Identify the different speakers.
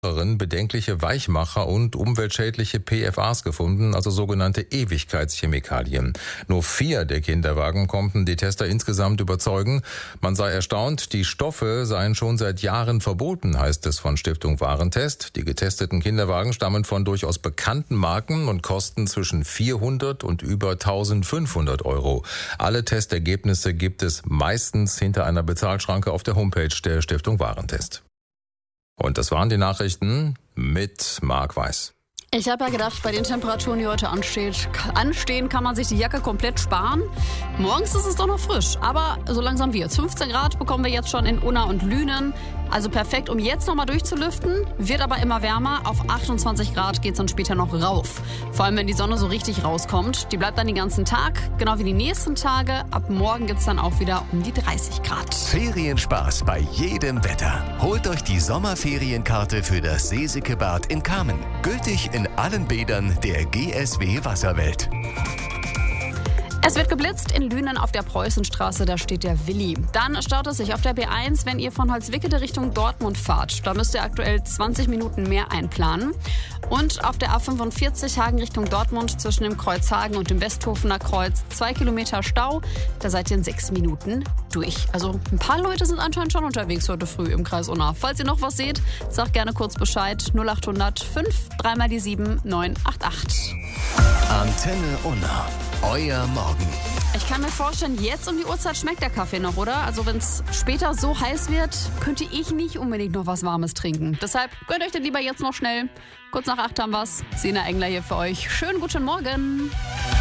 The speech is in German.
Speaker 1: bedenkliche Weichmacher und umweltschädliche PFAs gefunden, also sogenannte Ewigkeitschemikalien. Nur 4 der Kinderwagen konnten die Tester insgesamt überzeugen. Man sei erstaunt, die Stoffe seien schon seit Jahren verboten, heißt es von Stiftung Warentest. Die getesteten Kinderwagen stammen von durchaus bekannten Marken und kosten zwischen 400 und über 1500 Euro. Alle Testergebnisse gibt es meistens hinter einer Bezahlschranke auf der Homepage der Stiftung Warentest. Und das waren die Nachrichten mit Marc Weiß.
Speaker 2: Ich habe ja gedacht, bei den Temperaturen, die heute anstehen, kann man sich die Jacke komplett sparen. Morgens ist es doch noch frisch, aber so langsam wird's. 15 Grad bekommen wir jetzt schon in Unna und Lünen. Also perfekt, um jetzt nochmal durchzulüften. Wird aber immer wärmer. Auf 28 Grad geht's dann später noch rauf. Vor allem, wenn die Sonne so richtig rauskommt. Die bleibt dann den ganzen Tag, genau wie die nächsten Tage. Ab morgen gibt's dann auch wieder um die 30 Grad.
Speaker 3: Ferienspaß bei jedem Wetter. Holt euch die Sommerferienkarte für das Seesikebad in Kamen. Gültig in allen Bädern der GSW Wasserwelt.
Speaker 2: Es wird geblitzt in Lünen auf der Preußenstraße, da steht der Willi. Dann staut es sich auf der B1, wenn ihr von Holzwickede Richtung Dortmund fahrt. Da müsst ihr aktuell 20 Minuten mehr einplanen. Und auf der A45 Hagen Richtung Dortmund zwischen dem Kreuz Hagen und dem Westhofener Kreuz 2 Kilometer Stau. Da seid ihr in 6 Minuten durch. Also ein paar Leute sind anscheinend schon unterwegs heute früh im Kreis Unna. Falls ihr noch was seht, sagt gerne kurz Bescheid. 0800 5 3 mal die 7 988.
Speaker 3: Antenne Unna. Euer Morgen.
Speaker 2: Ich kann mir vorstellen, jetzt um die Uhrzeit schmeckt der Kaffee noch, oder? Also wenn es später so heiß wird, könnte ich nicht unbedingt noch was Warmes trinken. Deshalb gönnt euch den lieber jetzt noch schnell. Kurz nach 8 haben wir's. Sina Engler hier für euch. Schönen guten Morgen.